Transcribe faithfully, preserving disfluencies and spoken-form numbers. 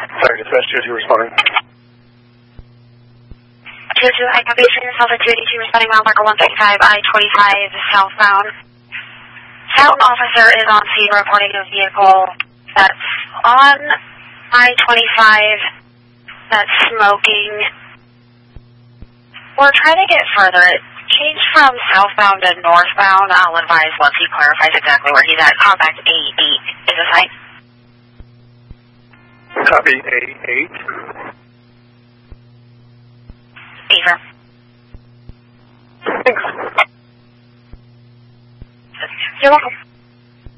Sorry, dispatch two two responding. two two, I copy for yourself at two eighty-two, responding mile marker one thirty-five, I twenty-five, southbound. South officer is on scene reporting a vehicle that's on I twenty-five that's smoking. We're trying to get further. It changed from southbound to northbound. I'll advise once he clarifies exactly where he's at. Contact A eight is the site. Copy A eight. Beaver. Thanks. You're welcome.